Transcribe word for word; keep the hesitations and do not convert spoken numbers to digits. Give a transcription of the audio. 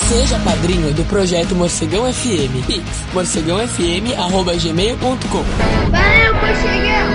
Seja padrinho do projeto Morcegão F M. Pix, morcegão f m arroba gmail ponto com. Valeu, Morcegão!